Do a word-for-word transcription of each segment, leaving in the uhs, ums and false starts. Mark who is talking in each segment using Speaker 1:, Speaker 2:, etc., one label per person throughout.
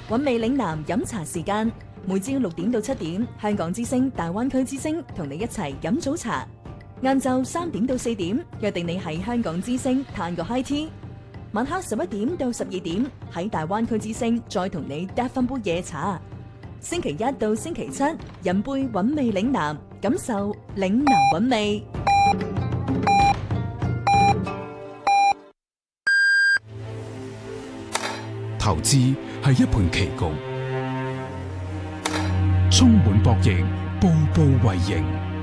Speaker 1: 韻味嶺南飲茶時間，每朝六點到七點，香港之聲、大灣區之聲同你一齊飲早茶。晏晝三點到四點，約定你喺香港之聲嘆個 high tea。晚黑十一點到十二點，喺大灣區之聲再同你嗒翻杯夜茶。星期一到星期七，飲杯韻味嶺南，感受嶺南韻味。
Speaker 2: 投資係一盤棋局，充滿博弈，步步為營。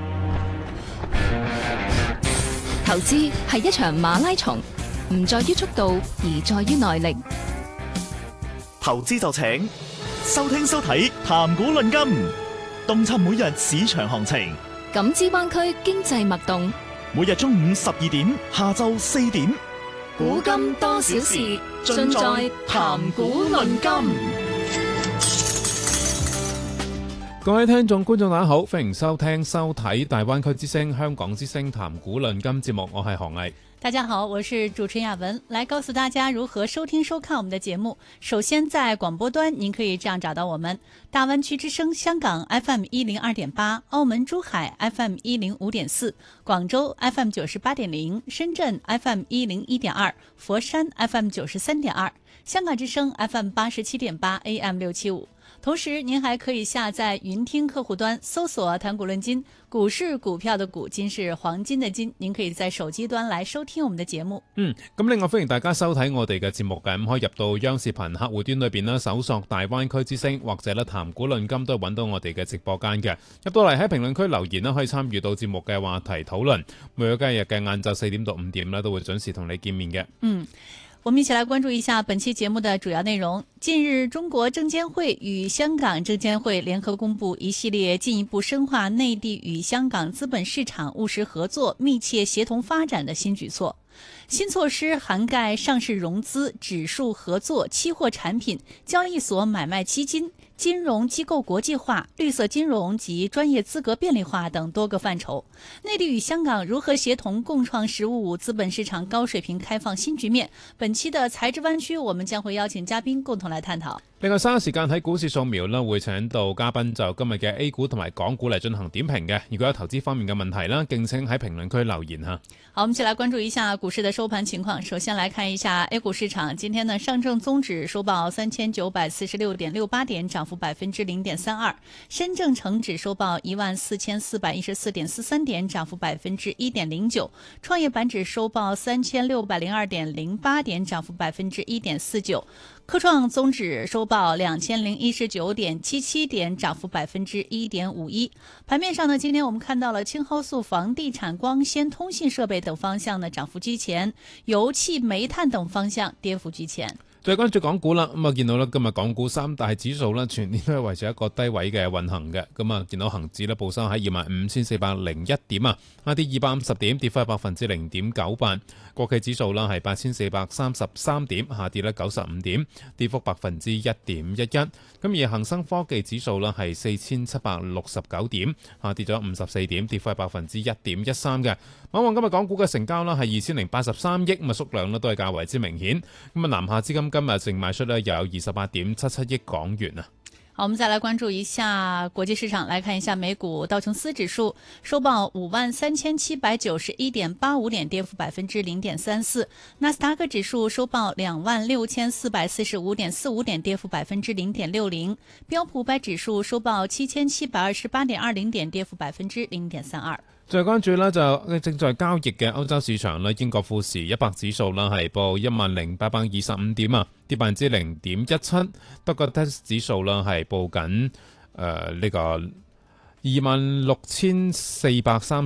Speaker 3: 投資係一場馬拉松，唔在於速度，而在於耐力。
Speaker 4: 投資就請收聽收睇談股論金，洞察每日市場行情，
Speaker 3: 感知灣區經濟脈動。
Speaker 4: 每日中午十二點，下晝四點，
Speaker 3: 古今多少事，盡在談股論金。
Speaker 5: 各位聽眾觀眾大家好，歡迎收聽收睇大灣區之聲香港之聲談股論金節目，我係何毅。
Speaker 6: 大家好，我是主持人亞文，來告訴大家如何收聽收看我們的節目。首先在廣播端您可以這樣找到我們：大灣區之聲香港 F M 一零二點八，澳門珠海 F M 一零五點四，廣州 F M 九十八點零，深圳 F M 一零一點二，佛山 F M 九十三點二，香港之聲 F M 八十七點八 A M 六七五。同時您還可以下載雲聽客戶端，搜索談股論金，股是股票的股，金是黃金的金，您可以在手機端來收聽我們的節目。
Speaker 5: 嗯，咁另外歡迎大家收睇我哋嘅節目嘅，咁可以入到央視頻客戶端裏邊啦，搜索大灣區之聲或者咧談股論金都係揾到我哋嘅直播間嘅。入到嚟喺評論區留言啦，可以參與到節目嘅話題討論。每個今日嘅晏晝四點到五點咧，都會準時同你見面嘅。
Speaker 6: 嗯。我們一起來關注一下本期節目的主要內容。近日，中國證監會與香港證監會聯合公布一系列進一步深化內地與香港資本市場務實合作、密切協同發展的新舉措。新措施涵蓋上市融資、指數合作、期貨產品、交易所買賣基金、金融機構國際化、綠色金融及專業資格便利化等多個範疇。內地與香港如何協同共創“十五五”資本市場高水平開放新局面？本期的財智灣區，我們將會邀請嘉賓共同來探討。
Speaker 5: 另外，三個時間喺股市掃描啦，會請到嘉賓就今日嘅 A 股同埋港股嚟進行點評嘅。如果有投資方面嘅問題啦，敬請喺評論區留言吓。
Speaker 6: 好，我們一起來關注一下股市的收盤情況。首先來看一下 A 股市場，今天呢，上證綜指收報三千九百四十六點六八點，漲幅百分之零點三二；深證成指收報一萬四千四百一十四點四三點，漲幅百分之一點零九；創業板指收報三千六百零二點零八點，漲幅百分之一點四九。科創綜指收報兩千零一十九點七七點，漲幅百分之一點五一。盤面上呢，今天我們看到了青蒿素、房地產、光纖、通信設備等方向呢漲幅居前，油氣、煤炭等方向跌幅居前。
Speaker 5: 再關注港股啦，咁啊見到咧今日港股三大指數咧全年都係維持一個低位嘅運行嘅，咁啊見到恒指咧報收喺二萬五千四百零一點啊，下跌二百五十點，跌幅係百分之零點九八。國企指數啦係八千四百三十三點，下跌咧九十五點，跌幅百分之一點一一。咁而恒生科技指數啦係四千七百六十九點，下跌咗五十四點，跌幅係百分之一點一三嘅。往往今日港股嘅成交啦係二千零八十三億，咁啊數量咧都係較為之明顯。咁啊南下資金今日淨賣出咧又有二十八點七七億港元啊。
Speaker 6: 好，我們再來關注一下國際市場，來看一下美股道瓊斯指數收報五萬三千七百九十一點八五點，跌幅百分之零點三四；納斯達克指數收報兩萬六千四百四十五點四五點，跌幅百分之零點六零；標普五百指數收報七千七百二十八點二零點，跌幅百分之零點三二。
Speaker 5: 再關注呢就正在交易嘅歐洲市場咧，英國富時一百指數啦係報一萬零八百二十五點啊，跌百分之零點一七。德國 D A X 指數啦係報緊誒呢個二萬六千四百三。